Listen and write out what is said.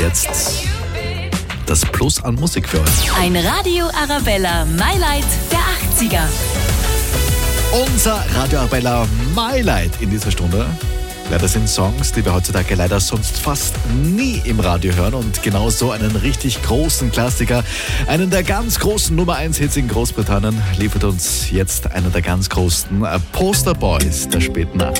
Jetzt das Plus an Musik für euch. Ein Radio Arabella My Light der 80er. Unser Radio Arabella My Light in dieser Stunde. Leider sind Songs, die wir heutzutage leider sonst fast nie im Radio hören, und genau so einen richtig großen Klassiker, einen der ganz großen Nummer 1 Hits in Großbritannien, liefert uns jetzt einer der ganz großen Poster Boys der späten 80er.